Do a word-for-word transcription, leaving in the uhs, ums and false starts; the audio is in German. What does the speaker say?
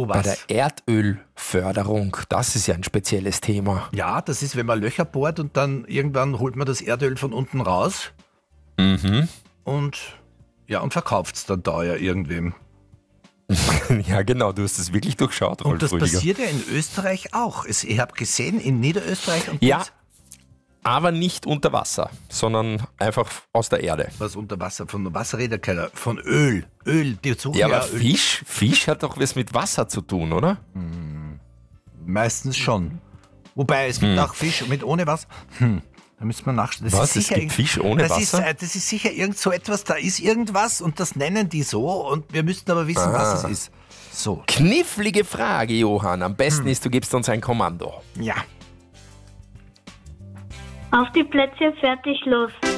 Oh, Bei was? der Erdölförderung, das ist ja ein spezielles Thema. Ja, das ist, wenn man Löcher bohrt und dann irgendwann holt man das Erdöl von unten raus Mhm. und, ja, und verkauft es dann teuer irgendwem. Ja, genau, du hast es wirklich durchschaut, Rolf Und das Rüdiger. passiert ja in Österreich auch. Es, ich habe gesehen, in Niederösterreich und Ja, Prinz- aber nicht unter Wasser, sondern einfach aus der Erde. was unter Wasser, von Wasser redet keiner, von Öl. Öl, die suchen Ja, ja, aber Öl. Fisch, Fisch hat doch was mit Wasser zu tun, oder? Meistens schon. Wobei, es gibt auch Fisch mit ohne Wasser. Hm, da müssen wir nachschauen. Das Was? ist Es sicher gibt irgend- Fisch ohne das Wasser? Ist, äh, das ist sicher irgend so etwas, da ist irgendwas und das nennen die so und wir müssten aber wissen, was Ah. es ist. So, Knifflige Frage, Johann. Am besten ist, du gibst uns ein Kommando. ja. Auf die Plätze, fertig, los.